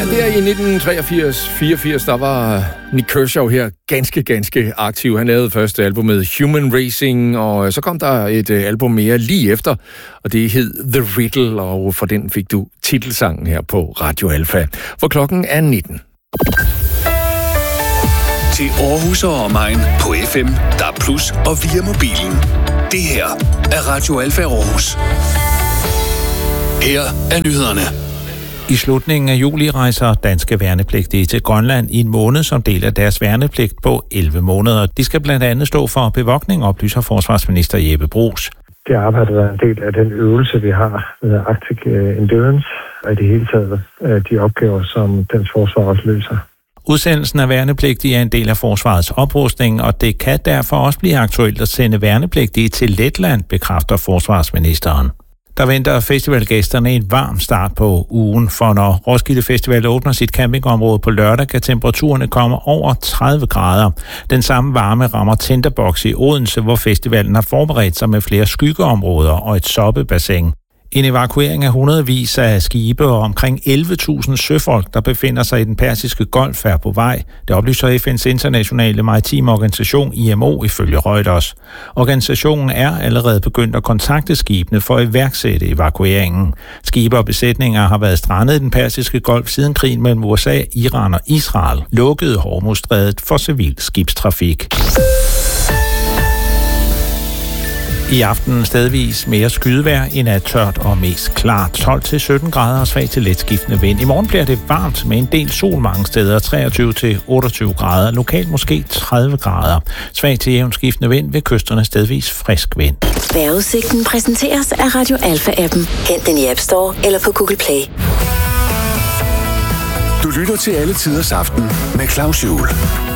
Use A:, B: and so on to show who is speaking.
A: der i 1983-84, der var Nick Kershaw her ganske aktiv. Han lavede første album med Human Racing, og så kom der et album mere lige efter, og det hed The Riddle, og for den fik du titelsangen her på Radio Alfa. For klokken er 19.
B: Til Aarhus og omegn på FM, DAB+ og via mobilen. Det her er Radio Alfa Aarhus. Her er nyhederne.
C: I slutningen af juli rejser danske værnepligtige til Grønland i en måned som del af deres værnepligt på 11 måneder. De skal blandt andet stå for bevogtning, oplyser forsvarsminister Jeppe Bruus.
D: Det arbejde er en del af den øvelse, vi har med Arctic Endurance, og i det hele taget de opgaver, som dansk forsvar også løser.
C: Udsendelsen af værnepligtige er en del af forsvarets oprustning, og det kan derfor også blive aktuelt at sende værnepligtige til Letland, bekræfter forsvarsministeren. Der venter festivalgæsterne en varm start på ugen, for når Roskilde Festival åbner sit campingområde på lørdag, kan temperaturerne komme over 30 grader. Den samme varme rammer Tinderbox i Odense, hvor festivalen har forberedt sig med flere skyggeområder og et soppebassin. En evakuering af hundredvis af skibe og omkring 11.000 søfolk, der befinder sig i den persiske golf, er på vej. Det oplyser FN's internationale maritime organisation IMO ifølge Reuters. Organisationen er allerede begyndt at kontakte skibene for at iværksætte evakueringen. Skibe og besætninger har været strandet i den persiske golf siden krigen mellem USA, Iran og Israel lukkede Hormuzstrædet for civil skibstrafik. I aften stedvis mere skydevejr, i nat tørt og mest klart. 12-17 grader og svag til letskiftende vind. I morgen bliver det varmt med en del sol mange steder, 23-28 grader. Lokalt måske 30 grader. Svag til jævnt skiftende vind ved kysterne stedvis frisk vind.
E: Vejrudsigten præsenteres af Radio Alfa-appen. Hent den i App Store eller på Google Play.
B: Du lytter til Alle Tiders Aften med Claus Juhl.